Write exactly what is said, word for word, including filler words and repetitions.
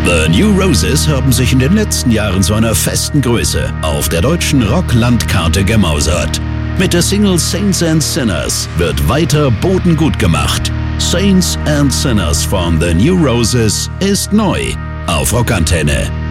The New Roses haben sich in den letzten Jahren zu einer festen Größe auf der deutschen Rock-Landkarte gemausert. Mit der Single Saints and Sinners wird weiter Boden gut gemacht. Saints and Sinners von The New Roses ist neu auf Rockantenne.